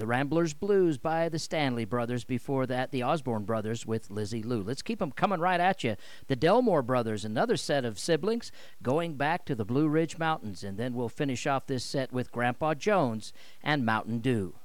The Ramblers Blues by the Stanley Brothers. Before that, the Osborne Brothers with Lizzie Lou. Let's keep them coming right at you. The Delmore Brothers, another set of siblings, going back to the Blue Ridge Mountains. And then we'll finish off this set with Grandpa Jones and Mountain Dew.